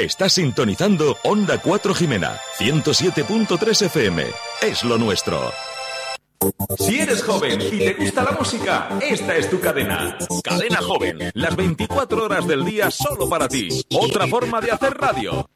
Estás sintonizando Onda 4 Jimena, 107.3 FM. Es lo nuestro. Si eres joven y te gusta la música, esta es tu cadena. Cadena Joven, las 24 horas del día solo para ti. Otra forma de hacer radio.